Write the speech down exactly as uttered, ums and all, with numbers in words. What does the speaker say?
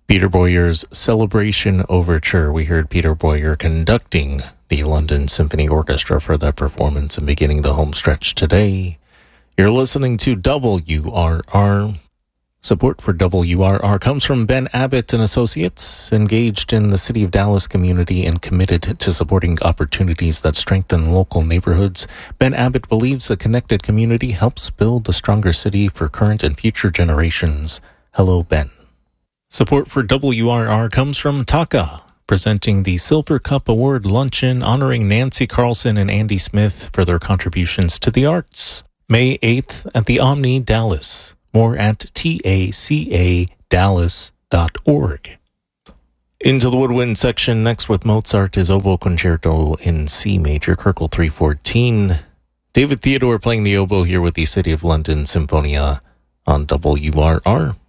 Peter Boyer's Celebration Overture. We heard Peter Boyer conducting the London Symphony Orchestra for that performance and beginning the home stretch today. You're listening to W R R. Support for W R R comes from Ben Abbott and Associates, engaged in the City of Dallas community and committed to supporting opportunities that strengthen local neighborhoods. Ben Abbott believes a connected community helps build a stronger city for current and future generations. Hello, Ben. Support for W R R comes from Taka, presenting the Silver Cup Award Luncheon honoring Nancy Carlson and Andy Smith for their contributions to the arts. May eighth at the Omni Dallas. More at taca dallas dot org. Into the woodwind section next with Mozart is Oboe Concerto in C major, Kirkle three fourteen. David Theodore playing the oboe here with the City of London Symphonia on W R R.